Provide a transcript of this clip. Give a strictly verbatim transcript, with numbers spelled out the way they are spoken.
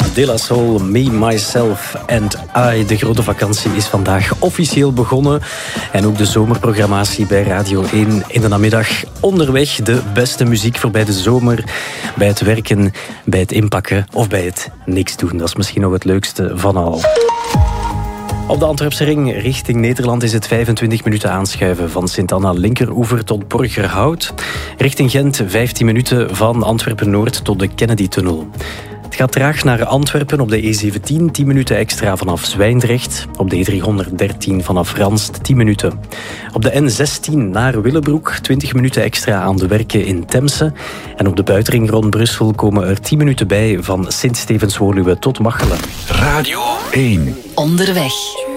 De La Soul, Me, Myself and I. De grote vakantie is vandaag officieel begonnen. En ook de zomerprogrammatie bij Radio één in de namiddag. Onderweg de beste muziek voor bij de zomer. Bij het werken, bij het inpakken of bij het niks doen. Dat is misschien nog het leukste van al. Op de Antwerpse ring richting Nederland is het vijfentwintig minuten aanschuiven van Sint-Anna linkeroever tot Borgerhout. Richting Gent vijftien minuten van Antwerpen-Noord tot de Kennedy-tunnel. Het gaat traag naar Antwerpen op de E zeventien, tien minuten extra vanaf Zwijndrecht. Op de E driehonderddertien vanaf Ranst, tien minuten. Op de N zestien naar Willebroek, twintig minuten extra aan de werken in Temse. En op de buitenring rond Brussel komen er tien minuten bij van Sint-Stevens-Woluwe tot Machelen. Radio één. Onderweg.